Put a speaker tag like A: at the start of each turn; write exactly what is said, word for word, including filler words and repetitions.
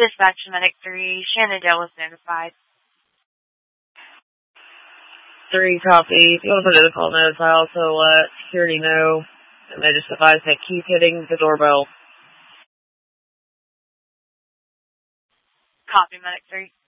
A: Dispatch Medic three, Shenandoah was notified.
B: three, copy. If you want to put in the call notes, I also let security know, and they just advise they keep hitting the doorbell.
A: Copy, Medic three.